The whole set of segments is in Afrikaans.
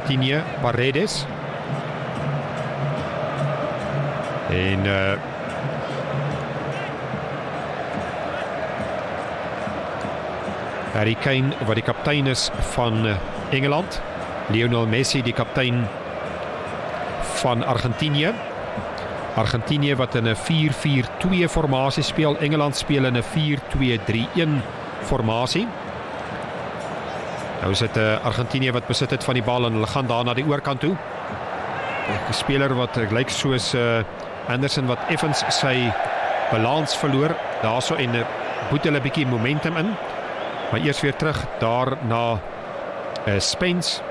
Argentinië, Paredes. En Harry Kane, wat die kaptein is van Engeland. Lionel Messi, die kaptein van Argentinië. Argentinië wat in 'n 4-4-2 formasie speel. Engeland speel in 'n 4-2-3-1 formasie. Nou is dit Argentinië wat besit het van die bal en hulle gaan daar na die oorkant toe. 'n Speler wat lyk soos Anderson wat effens sy balans verloor. Daarso en boet hulle 'n bietjie momentum in. Maar eers weer terug daar na Spence.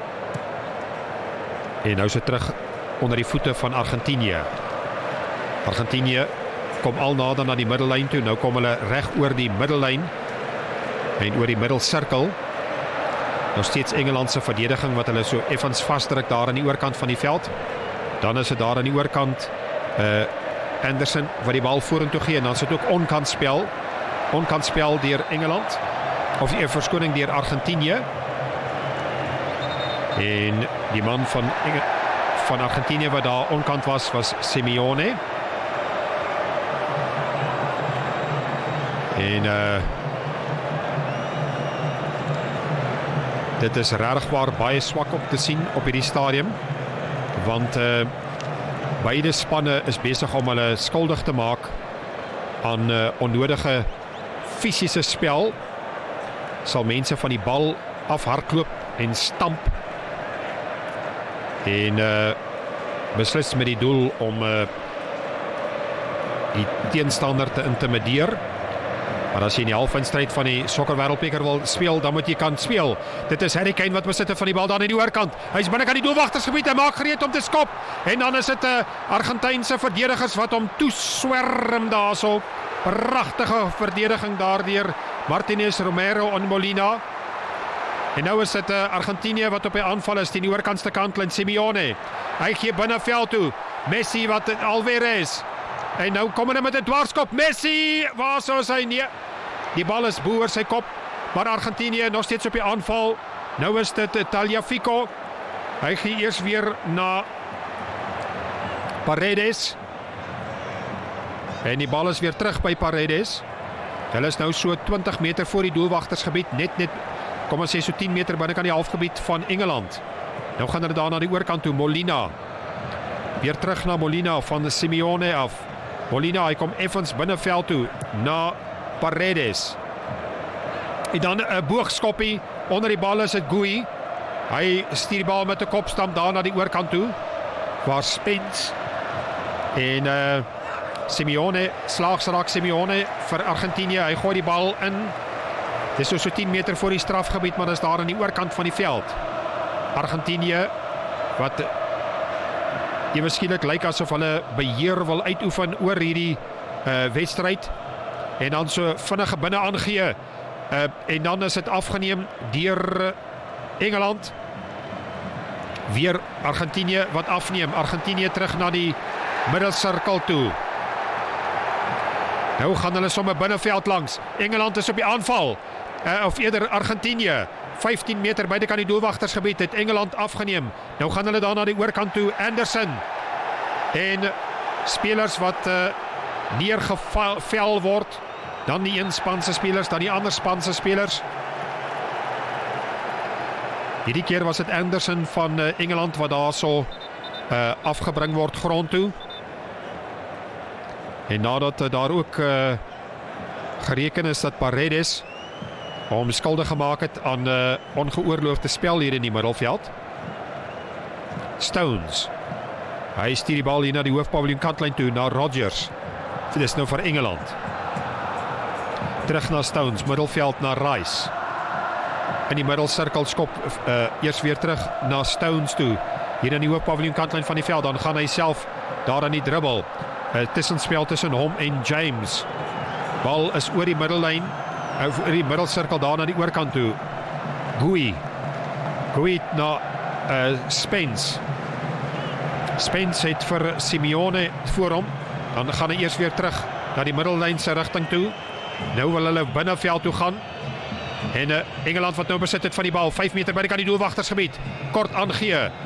En nou is dit terug onder die voete van Argentinië. Argentinië kom al nader na die middellyn toe. Nou kom hulle reg oor die middellyn en oor die middelsirkel. Nog steeds Engeland se verdediging wat hulle so effens vasdruk daar aan die oorkant van die veld. Dan is dit daar aan die oorkant Anderson wat die bal vorentoe gee en dan is dit ook onkant spel deur Engeland of verskoning deur Argentinië. En die man van Argentinië wat daar onkant was Simeone. En dit is regtig baie swak om te sien op hierdie stadium, want beide spanne is besig om hulle skuldig te maak aan onnodige fisiese spel. Sal mense van die bal afhardloop en stamp en beslis met die doel om die teenstander te intimideer. Maar as jy in die halfeindstryd van die sokkerwêreldbeker wil speel, dan moet jy kan speel. Dit is Harry Kane wat besit van die bal daar aan die oorkant. Hy's binnekant die doelwagtersgebied, hy maak gereed om te skop. En dan is dit Argentynse verdedigers wat hom toeswerm daarso. Pragtige verdediging daardeur Martinez, Romero en Molina. En nou is dit Argentinië wat op die aanval is, die oorkantste kantlyn Simeone. Hy gee binneveld toe. Messi wat Alvarez. En nou kom hulle met 'n dwarskop. Messi, waar sou hy nie? Die bal is bo oor sy kop, maar Argentinië nog steeds op die aanval. Nou is dit Tagliafico. Hy gee eers weer na Paredes. En die bal is weer terug by Paredes. Hulle is nou so 20 meter voor die doelwagtersgebied, net kom ons sê so 10 meter binnekant die halfgebied van Engeland. Nou gaan hulle daar na die oorkant toe, Molina. Weer terug na Molina van Simeone af. Molina, hy kom effens binneveld toe na Paredes. En dan 'n boogskoppie onder die bal is dit Gui. Hy stuur die bal met 'n kopstamp daar na die oorkant toe. Waar Spence en Simeone, slaagsraak Simeone vir Argentinië. Hy gooi die bal in. Dis so 10 meter voor die strafgebied, maar dis daar aan die oorkant van die veld. Argentinië wat ewe skielik lyk asof hulle beheer wil uitoefen oor hierdie wedstryd en dan so vinnige binne aangee en dan is dit afgeneem deur Engeland. Weer Argentinië wat afneem. Argentinië terug na die middelsirkel toe. Nou gaan hulle sommer binneveld langs. Engeland is op die aanval. Of eerder Argentinië. 15 meter buite kan die doelwagtersgebied het Engeland afgeneem. Nou gaan hulle daar na die oorkant toe. Anderson. En spelers wat neergevel word. Dan die een spanse spelers, dan die ander spanse spelers. Hierdie keer was dit Anderson van Engeland wat daar so afgebring word grond toe. En nadat daar ook gereken is dat Paredes hom skuldig gemaak het aan ongeoorloofde spel hier in die middelveld. Stones. Hy stuur die bal hier na die hoofpaviljoen kantlyn toe, na Rodgers. Dit is nou vir Engeland. Terug na Stones, middelveld na Rice. In die middelsirkel skop eers weer terug na Stones toe. Hier in die hoofpaviljoen kantlyn van die veld, dan gaan hy self daar aan die dribbel. Tussenspel tussen hom en James. Bal is oor die middellyn, oor die middelsirkel daar na die oorkant toe. Gui na Spence. Spence het vir Simeone voor hom. Dan gaan hy eers weer terug na die middellyn se rigting toe. Nou wil hulle binneveld toe gaan. En Engeland wat nou besit het van die bal, 5 meter by die doelwagtersgebied. Kort aangee.